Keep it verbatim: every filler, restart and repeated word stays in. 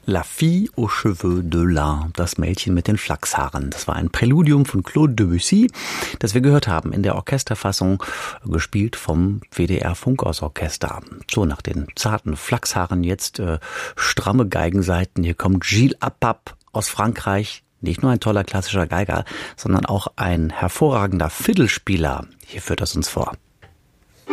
La Fille aux Cheveux de Lin, das Mädchen mit den Flachshaaren. Das war ein Präludium von Claude Debussy, das wir gehört haben in der Orchesterfassung, gespielt vom W D R Funkhausorchester. So, nach den zarten Flachshaaren jetzt äh, stramme Geigensaiten. Hier kommt Gilles Apap aus Frankreich. Nicht nur ein toller klassischer Geiger, sondern auch ein hervorragender Fiddlespieler. Hier führt das uns vor.